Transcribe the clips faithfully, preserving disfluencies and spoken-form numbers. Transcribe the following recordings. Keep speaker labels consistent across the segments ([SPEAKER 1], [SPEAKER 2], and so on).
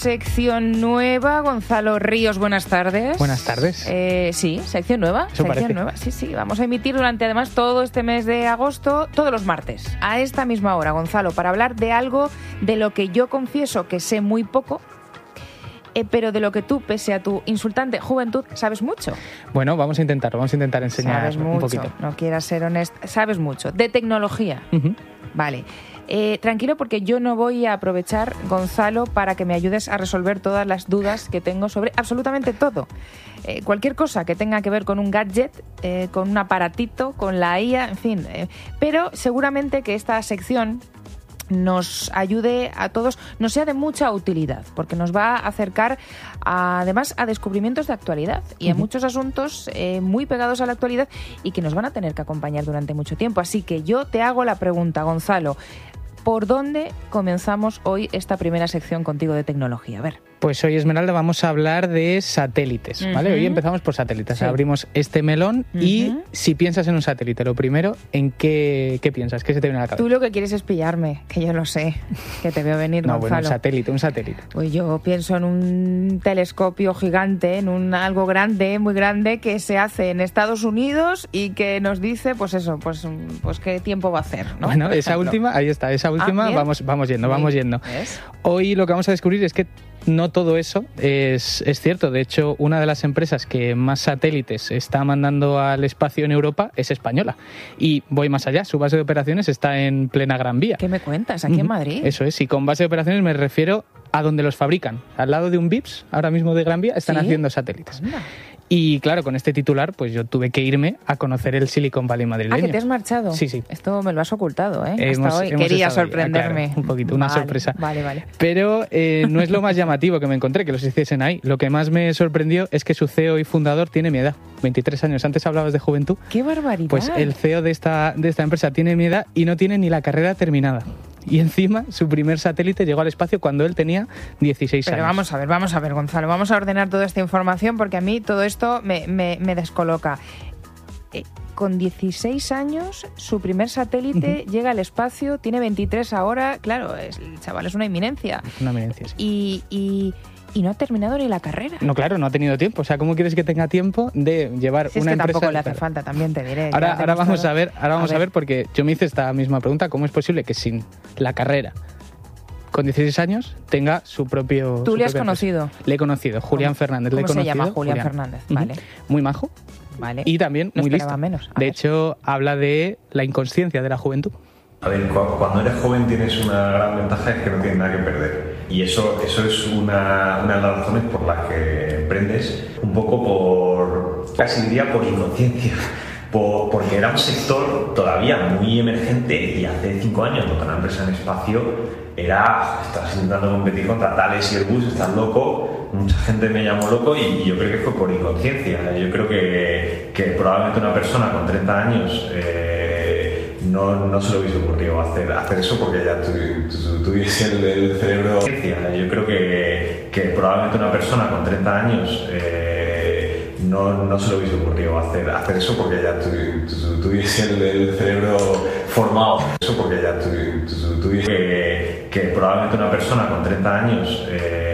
[SPEAKER 1] Sección nueva, Gonzalo Ríos, buenas tardes.
[SPEAKER 2] Buenas tardes.
[SPEAKER 1] Eh, sí, sección nueva.
[SPEAKER 2] Eso
[SPEAKER 1] sección
[SPEAKER 2] parece.
[SPEAKER 1] nueva, sí, sí. Vamos a emitir durante además todo este mes de agosto, todos los martes, a esta misma hora, Gonzalo, para hablar de algo de lo que yo confieso que sé muy poco, eh, pero de lo que tú, pese a tu insultante juventud, sabes mucho.
[SPEAKER 2] Bueno, vamos a intentarlo, vamos a intentar enseñar
[SPEAKER 1] Sabes mucho,
[SPEAKER 2] un poquito.
[SPEAKER 1] no quieras ser honesta, sabes mucho. De tecnología.
[SPEAKER 2] Uh-huh.
[SPEAKER 1] Vale. Eh, tranquilo, porque yo no voy a aprovechar, Gonzalo, para que me ayudes a resolver todas las dudas que tengo sobre absolutamente todo. Eh, cualquier cosa que tenga que ver con un gadget, eh, con un aparatito, con la I A, en fin. Eh, pero seguramente que esta sección nos ayude a todos, nos sea de mucha utilidad, porque nos va a acercar a, además a descubrimientos de actualidad y a uh-huh. muchos asuntos eh, muy pegados a la actualidad y que nos van a tener que acompañar durante mucho tiempo. Así que yo te hago la pregunta, Gonzalo, ¿por dónde comenzamos hoy esta primera sección contigo de tecnología? A ver.
[SPEAKER 2] Pues hoy, Esmeralda, vamos a hablar de satélites, ¿vale? Uh-huh. Hoy empezamos por satélites. Sí. Abrimos este melón uh-huh. y si piensas en un satélite, lo primero, ¿en qué, qué piensas? ¿Qué se te viene a la cabeza?
[SPEAKER 1] Tú lo que quieres es pillarme, que yo lo sé, que te veo venir,
[SPEAKER 2] no,
[SPEAKER 1] Gonzalo.
[SPEAKER 2] Bueno, un satélite, un satélite.
[SPEAKER 1] Pues yo pienso en un telescopio gigante, en un algo grande, muy grande, que se hace en Estados Unidos y que nos dice, pues eso, pues, pues qué tiempo va a hacer, ¿no?
[SPEAKER 2] Bueno, esa última, ahí está, esa última, ah, vamos, vamos yendo, sí. vamos yendo. ¿Ves? Hoy lo que vamos a descubrir es que no todo eso es, es cierto. De hecho, una de las empresas que más satélites está mandando al espacio en Europa es española. Y voy más allá, su base de operaciones está en plena Gran Vía.
[SPEAKER 1] ¿Qué me cuentas? ¿Aquí en Madrid?
[SPEAKER 2] Eso es, y con base de operaciones me refiero a donde los fabrican. Al lado de un Vips, ahora mismo de Gran Vía, están ¿Sí? haciendo satélites. Anda. Y claro, con este titular, pues yo tuve que irme a conocer el Silicon Valley madrileño.
[SPEAKER 1] Ah, ¿que te has marchado?
[SPEAKER 2] Sí, sí.
[SPEAKER 1] Esto me lo has ocultado, ¿eh?
[SPEAKER 2] Hemos,
[SPEAKER 1] Hasta hoy. Quería sorprenderme.
[SPEAKER 2] Ahí, claro, un poquito, una
[SPEAKER 1] vale,
[SPEAKER 2] sorpresa.
[SPEAKER 1] Vale, vale.
[SPEAKER 2] Pero eh, no es lo más llamativo que me encontré, que los hiciesen ahí. Lo que más me sorprendió es que su C E O y fundador tiene mi edad, veintitrés años. Antes hablabas de juventud.
[SPEAKER 1] ¡Qué barbaridad!
[SPEAKER 2] Pues el C E O de esta, de esta empresa tiene mi edad y no tiene ni la carrera terminada. Y encima, su primer satélite llegó al espacio cuando él tenía dieciséis
[SPEAKER 1] Pero
[SPEAKER 2] años.
[SPEAKER 1] Pero vamos a ver, vamos a ver, Gonzalo. Vamos a ordenar toda esta información porque a mí todo esto me, me, me descoloca. Eh, con dieciséis años, su primer satélite uh-huh. llega al espacio, tiene veintitrés ahora. Claro, es, el chaval es una eminencia.
[SPEAKER 2] Es una eminencia, sí.
[SPEAKER 1] Y... y Y no ha terminado ni la carrera.
[SPEAKER 2] No, claro, no ha tenido tiempo. O sea, ¿cómo quieres que tenga tiempo de llevar
[SPEAKER 1] si es
[SPEAKER 2] una
[SPEAKER 1] que
[SPEAKER 2] empresa?
[SPEAKER 1] Tampoco le hace falta, también te diré.
[SPEAKER 2] Ahora, ahora vamos a ver, ahora vamos a ver. a ver, porque yo me hice esta misma pregunta. ¿Cómo es posible que sin la carrera, con dieciséis años, tenga su propio...
[SPEAKER 1] ¿Tú
[SPEAKER 2] su
[SPEAKER 1] le has
[SPEAKER 2] propia
[SPEAKER 1] conocido?
[SPEAKER 2] Empresa? Le he conocido, Julián Fernández.
[SPEAKER 1] ¿Cómo
[SPEAKER 2] le he
[SPEAKER 1] se
[SPEAKER 2] conocido,
[SPEAKER 1] llama Julián, Julián Fernández? Vale.
[SPEAKER 2] Uh-huh. Muy majo.
[SPEAKER 1] Vale.
[SPEAKER 2] Y también
[SPEAKER 1] no
[SPEAKER 2] muy listo.
[SPEAKER 1] Menos.
[SPEAKER 2] De
[SPEAKER 1] ver.
[SPEAKER 2] hecho, habla de la inconsciencia de la juventud.
[SPEAKER 3] A ver, cuando eres joven tienes una gran ventaja, es que no tienes nada que perder. Y eso, eso es una, una de las razones por las que emprendes, un poco por, casi diría por inconsciencia, por, porque era un sector todavía muy emergente y hace cinco años montar una empresa en espacio era, estás intentando competir contra Thales y Airbus, estás loco, mucha gente me llamó loco y yo creo que fue por inconsciencia. Yo creo que, que probablemente una persona con treinta años... Eh, No, no se lo hubiese ocurrido hacer, hacer eso porque ya tuviese el, el cerebro... Yo creo que, que probablemente una persona con treinta años eh, no, no se lo hubiese ocurrido hacer, hacer eso porque ya tuviese el, el cerebro formado. Eso porque ya tuviese que, que probablemente una persona con treinta años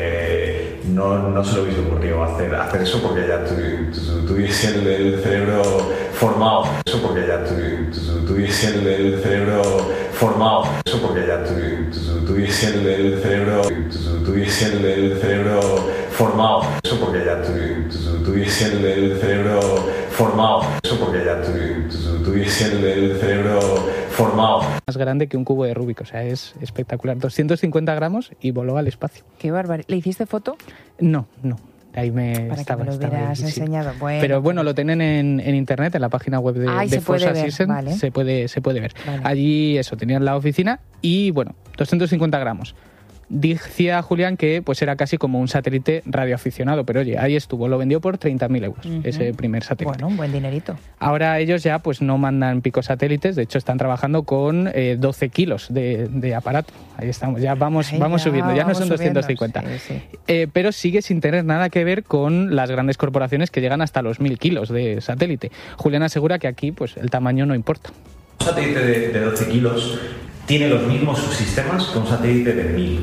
[SPEAKER 3] eh, no, no se lo hubiese ocurrido hacer, hacer eso porque ya tuviese el, el cerebro formado. Eso porque ya tuviese el, el cerebro formado. Eso porque ya tuviese el, el cerebro tuviese el, el cerebro formado. Eso porque ya tuviese el, el cerebro formado. Eso porque ya tuviese el, el cerebro formado.
[SPEAKER 2] Más grande que un cubo de Rubik, o sea, es espectacular. doscientos cincuenta gramos y voló al espacio.
[SPEAKER 1] Qué bárbaro. ¿Le hiciste foto?
[SPEAKER 2] No, no. Ahí me
[SPEAKER 1] Para
[SPEAKER 2] estaba,
[SPEAKER 1] que me lo hubieras
[SPEAKER 2] estaba,
[SPEAKER 1] enseñado.
[SPEAKER 2] Sí.
[SPEAKER 1] Bueno,
[SPEAKER 2] Pero bueno, lo tienen en, en internet, en la página web de,
[SPEAKER 1] Ay,
[SPEAKER 2] de
[SPEAKER 1] se puede
[SPEAKER 2] Forza
[SPEAKER 1] ver,
[SPEAKER 2] Season,
[SPEAKER 1] vale.
[SPEAKER 2] se puede, se puede ver.
[SPEAKER 1] Vale.
[SPEAKER 2] Allí eso, tenían la oficina y bueno, doscientos cincuenta gramos. Decía Julián que pues era casi como un satélite radioaficionado, pero oye, ahí estuvo, lo vendió por treinta mil euros, uh-huh. ese primer satélite.
[SPEAKER 1] Bueno, un buen dinerito.
[SPEAKER 2] Ahora ellos ya pues no mandan picosatélites, de hecho están trabajando con eh, doce kilos de, de aparato. Ahí estamos, ya vamos, Ay, vamos ya, subiendo, ya
[SPEAKER 1] vamos
[SPEAKER 2] no son
[SPEAKER 1] subiendo.
[SPEAKER 2] doscientos cincuenta.
[SPEAKER 1] Sí, sí.
[SPEAKER 2] Eh, pero sigue sin tener nada que ver con las grandes corporaciones que llegan hasta los mil kilos de satélite. Julián asegura que aquí pues el tamaño no importa.
[SPEAKER 3] Un satélite de, de doce kilos tiene los mismos subsistemas que un satélite de mil.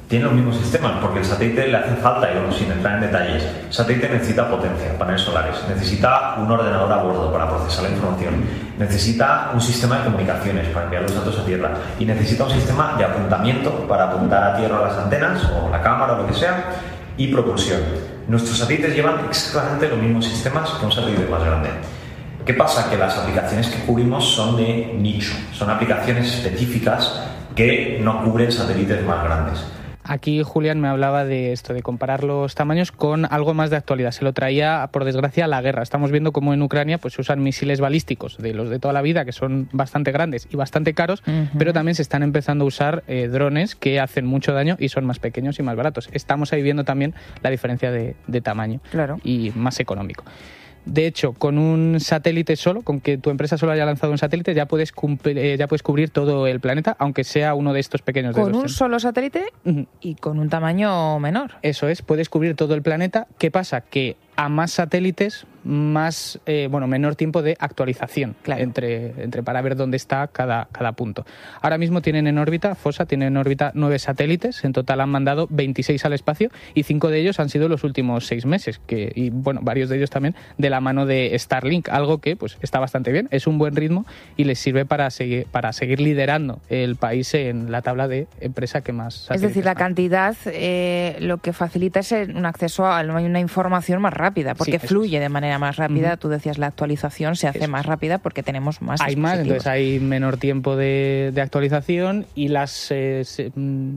[SPEAKER 3] Tiene los mismos sistemas, porque el satélite le hace falta, y bueno, sin entrar en detalles, el satélite necesita potencia, paneles solares, necesita un ordenador a bordo para procesar la información, necesita un sistema de comunicaciones para enviar los datos a tierra y necesita un sistema de apuntamiento para apuntar a tierra a las antenas o la cámara o lo que sea, y propulsión. Nuestros satélites llevan exactamente los mismos sistemas que un satélite más grande. ¿Qué pasa? Que las aplicaciones que cubrimos son de nicho, son aplicaciones específicas que no cubren satélites más grandes.
[SPEAKER 2] Aquí Julián me hablaba de esto, de comparar los tamaños con algo más de actualidad. Se lo traía, por desgracia, a la guerra. Estamos viendo cómo en Ucrania pues, se usan misiles balísticos de los de toda la vida, que son bastante grandes y bastante caros, uh-huh. pero también se están empezando a usar eh, drones que hacen mucho daño y son más pequeños y más baratos. Estamos ahí viendo también la diferencia de, de tamaño,
[SPEAKER 1] claro,
[SPEAKER 2] y más económico. De hecho, con un satélite solo, con que tu empresa solo haya lanzado un satélite, ya puedes, cumplir, eh, ya puedes cubrir todo el planeta, aunque sea uno de estos pequeños.
[SPEAKER 1] ¿Con
[SPEAKER 2] de
[SPEAKER 1] un solo satélite? Uh-huh. Y con un tamaño menor.
[SPEAKER 2] Eso es, puedes cubrir todo el planeta. ¿Qué pasa? Que a más satélites, más eh, bueno, menor tiempo de actualización, claro, entre, entre para ver dónde está cada, cada punto. Ahora mismo tienen en órbita, Fossa tiene en órbita nueve satélites, en total han mandado veintiséis al espacio y cinco de ellos han sido los últimos seis meses, que, y bueno, varios de ellos también de la mano de Starlink, algo que pues está bastante bien, es un buen ritmo y les sirve para seguir, para seguir liderando el país en la tabla de empresa que más satélites.
[SPEAKER 1] Es decir, la cantidad eh, lo que facilita es un acceso a una información más rápida. rápida, porque sí, fluye es. de manera más rápida. Uh-huh. Tú decías, la actualización se hace eso. más rápida porque tenemos más
[SPEAKER 2] Hay más, entonces hay menor tiempo de, de actualización y las eh, se,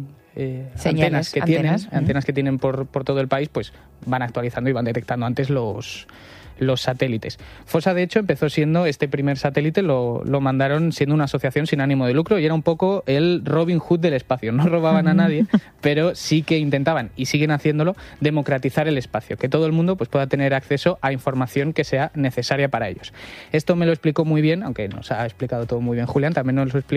[SPEAKER 2] eh,
[SPEAKER 1] Señales,
[SPEAKER 2] antenas que
[SPEAKER 1] antenas.
[SPEAKER 2] tienen, uh-huh. antenas que tienen por, por todo el país, pues van actualizando y van detectando antes los... los satélites. Fossa, de hecho, empezó siendo, este primer satélite lo, lo mandaron siendo una asociación sin ánimo de lucro y era un poco el Robin Hood del espacio. No robaban a nadie, pero sí que intentaban, y siguen haciéndolo, democratizar el espacio, que todo el mundo pues, pueda tener acceso a información que sea necesaria para ellos. Esto me lo explicó muy bien, aunque nos ha explicado todo muy bien Julián, también nos lo explicó